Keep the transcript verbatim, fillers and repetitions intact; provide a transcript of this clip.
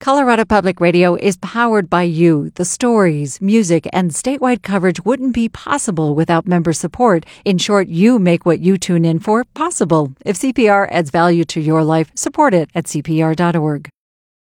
Colorado Public Radio is powered by you. The stories, music, and statewide coverage wouldn't be possible without member support. In short, you make what you tune in for possible. If C P R adds value to your life, support it at C P R dot org.